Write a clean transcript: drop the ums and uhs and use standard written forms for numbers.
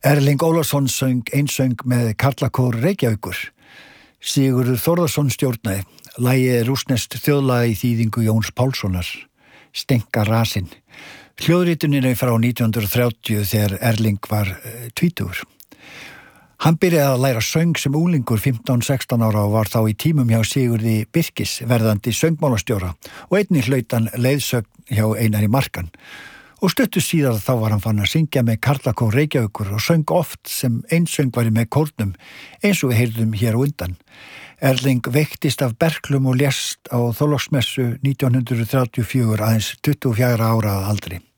Erling Ólafsson söng einsöng með Karlakór Reykjavíkur. Sigurður Þórðarson stjórnaði. Lagið er rússneskt þjóðlag í þýðingu Jóns Pálssonar. Stenka rasinn. Hljóðritunin er frá 1930 þegar Erling var tvítugur. Hann byrjaði að læra söng sem unglingur 15-16 ára og var þá í tímum hjá Sigurði Birkis, verðandi söngmálastjóra, og einnig hlaut hann leiðsögn hjá Einari Markan. Og stuttu síðar þá var hann fann að syngja með Karlakór Reykjavíkur og söng oft sem einsöngvari með kórnum, eins og við heyrðum hér á undan. Erling veiktist af berklum og lést á Þorláksmessu 1934 aðeins 24 ára að aldri.